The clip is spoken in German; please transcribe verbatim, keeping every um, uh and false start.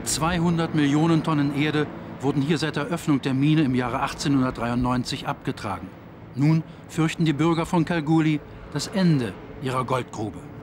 zweihundert Millionen Tonnen Erde wurden hier seit der Öffnung der Mine im Jahre achtzehnhundertdreiundneunzig abgetragen. Nun fürchten die Bürger von Kalgoorlie das Ende ihrer Goldgrube.